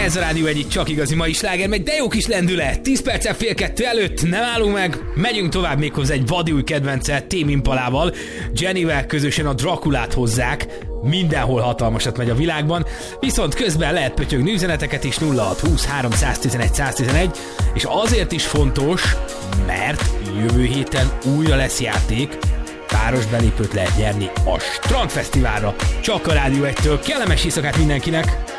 Ez a Rádió egyik csak igazi mai sláger, meg de jó kis lendület. 10 perccel fél kettő előtt nem állunk meg. Megyünk tovább méghozzá egy vadi új kedvence, Tame Impalával. Jennyvel közösen a Draculát hozzák. Mindenhol hatalmasat megy a világban. Viszont közben lehet pötyögni üzeneteket is 0620 311 111. És azért is fontos, mert jövő héten újra lesz játék. Páros belépőt lehet nyerni a Strandfesztiválra. Csak a Rádió 1-től. Kellemes éjszakát mindenkinek!